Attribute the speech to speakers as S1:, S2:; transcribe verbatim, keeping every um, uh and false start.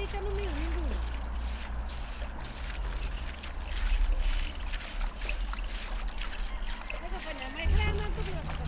S1: Marita no me indo. Pero bueno, mais grande não tu